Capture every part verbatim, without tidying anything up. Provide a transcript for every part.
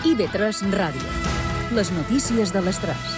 I V tres Ràdio. Les notícies de les tres.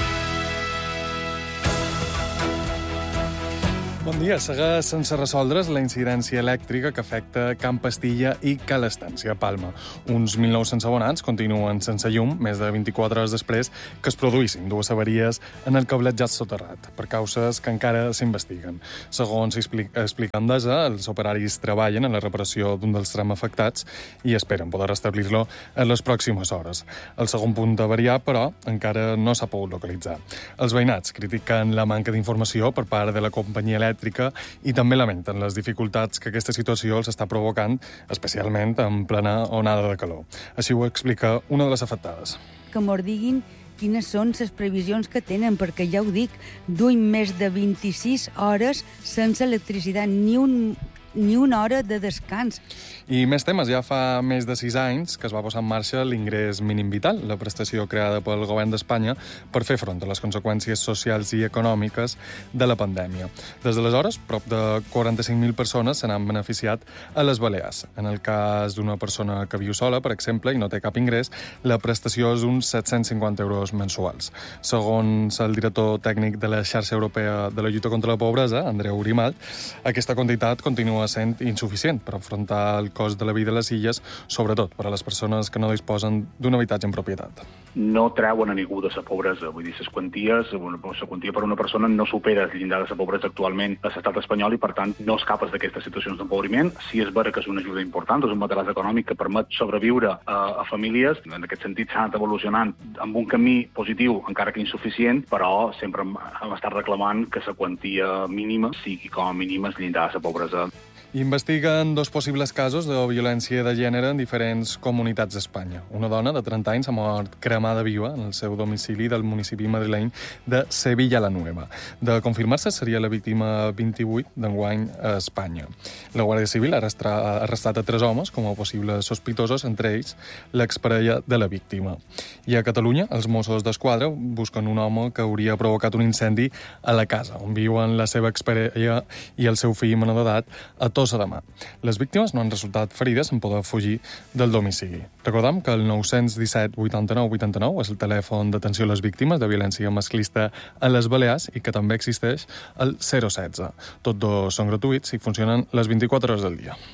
Bon dia. Segueix sense resoldre's la incidència elèctrica que afecta Can Pastilla i Cal Estància, a Palma. Uns mil nou-cents abonats continuen sense llum més de vint-i-quatre hores després que es produïssin dues avaries en el cablejat soterrat, per causes que encara s'investiguen. Segons explica Endesa, els operaris treballen en la reparació d'un dels trams afectats i esperen poder restablir-lo en les pròximes hores. El segon punt avariat, però, encara no s'ha pogut localitzar. Els veïnats critiquen la manca d'informació per part de la companyia elèctrica i també lamenten les dificultats que aquesta situació els està provocant, especialment en plena onada de calor. Així ho explica una de les afectades. Que mos diguin quines són les previsions que tenen, perquè ja ho dic, duim més de vint-i-sis hores sense electricitat, ni un ni una hora de descans. I més temes. Ja fa més de sis anys que es va posar en marxa l'ingrés mínim vital, la prestació creada pel govern d'Espanya per fer front a les conseqüències socials i econòmiques de la pandèmia. Des d'aleshores, prop de quaranta-cinc mil persones se n'han beneficiat a les Balears. En el cas d'una persona que viu sola, per exemple, i no té cap ingrés, la prestació és uns set-cents cinquanta euros mensuals. Segons el director tècnic de la xarxa europea de la lluita contra la pobresa, Andreu Grimalt, aquesta quantitat continua sent insuficient per afrontar el cost de la vida a les illes, sobretot per a les persones que no disposen d'un habitatge en propietat. No treuen a ningú de la pobresa. Vull dir, les quanties, la quantia per una persona no supera el llindar de la pobresa actualment a l'estat espanyol i, per tant, no escapes d'aquestes situacions d'empobriment. Sí és vera que és una ajuda important, és un material econòmic que permet sobreviure a, a famílies. En aquest sentit s'ha anat evolucionant amb un camí positiu, encara que insuficient, però sempre hem estat reclamant que la quantia mínima sigui com a mínim el llindar de la pobresa. Investiguen dos possibles casos de violència de gènere en diferents comunitats d'Espanya. Una dona de trenta anys ha mort cremada viva en el seu domicili del municipi madrileny de Sevilla la Nueva. De confirmar-se, seria la víctima vint-i-vuit d'enguany a Espanya. La Guàrdia Civil ha arrestat a tres homes com a possibles sospitosos, entre ells l'exparella de la víctima. I a Catalunya, els Mossos d'Esquadra busquen un home que hauria provocat un incendi a la casa, on viuen la seva exparella i el seu fill menor d'edat a Tossa de Mar. Les víctimes no han resultat ferides en poder fugir del domicili. Recordem que el nou disset vuitanta-nou vuitanta-nou és el telèfon d'atenció a les víctimes de violència masclista a les Balears i que també existeix el zero setze. Tots dos són gratuïts i funcionen les vint-i-quatre hores del dia.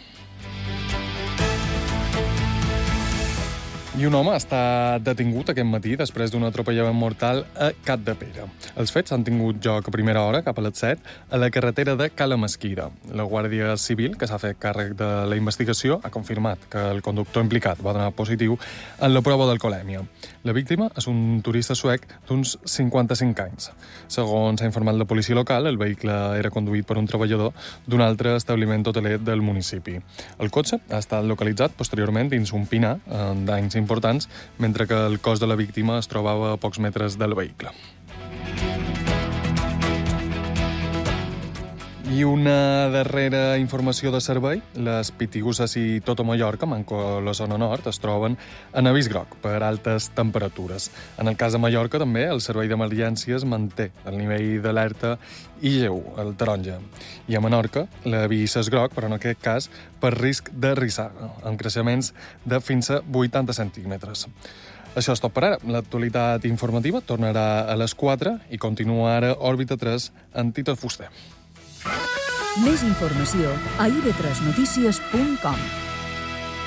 I un home està detingut aquest matí després d'un atropellament mortal a Capdepera. Els fets han tingut lloc a primera hora, cap a les set, a la carretera de Cala Mesquida. La Guàrdia Civil, que s'ha fet càrrec de la investigació, ha confirmat que el conductor implicat va donar positiu en la prova d'alcoholèmia. La víctima és un turista suec d'uns cinquanta-cinc anys. Segons ha informat la policia local, el vehicle era conduït per un treballador d'un altre establiment hoteler del municipi. El cotxe ha estat localitzat posteriorment dins un pinar amb danys importants, mentre que el cos de la víctima es trobava a pocs metres del vehicle. I una darrera informació de servei. Les Pitigusses i Toto Mallorca, manco la zona nord, es troben en avís groc per altes temperatures. En el cas de Mallorca, també, el servei d'emergències manté el nivell d'alerta I G U, el taronja. I a Menorca, l'avís és groc, però en aquest cas per risc de rissaga, amb creixements de fins a vuitanta centímetres. Això és tot per ara. L'actualitat informativa tornarà a les quatre i continua ara Òrbita tres amb Tito Fuster. Més informació a i ve tres notícies punt com.